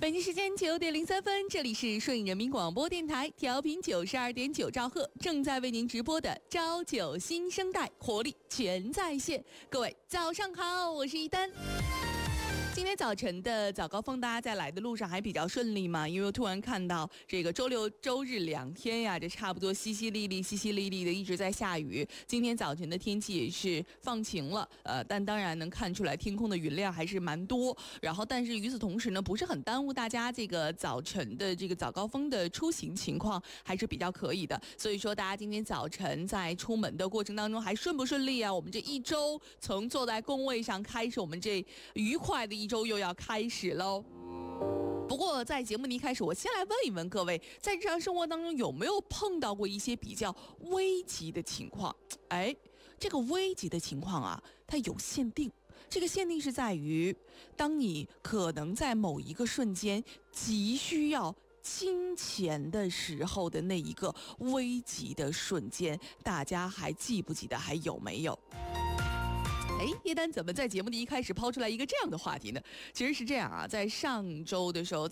北京时间9点03分，这里是顺义人民广播电台，调频92.9兆赫，正在为您直播的朝9新生代，活力全在线。各位早上好，我是一丹。今天早晨的早高峰，大家在来的路上还比较顺利吗？因为我突然看到这个周六周日2天呀，这差不多淅淅沥沥的一直在下雨。今天早晨的天气也是放晴了，但当然能看出来天空的云量还是蛮多。然后，但是与此同时呢，不是很耽误大家这个早晨的这个早高峰的出行情况，还是比较可以的。所以说，大家今天早晨在出门的过程当中还顺不顺利啊？我们这一周从坐在工位上开始，我们这愉快的一周又要开始喽。不过在节目的一开始，我先来问一问各位，在日常生活当中有没有碰到过一些比较危急的情况？这个危急的情况啊，它有限定。这个限定是在于，当你可能在某一个瞬间急需要金钱的时候的那一个危急的瞬间，大家还记不记得？还有没有？叶丹怎么在节目的一开始抛出来一个这样的话题呢？其实是这样啊，在上周的时候，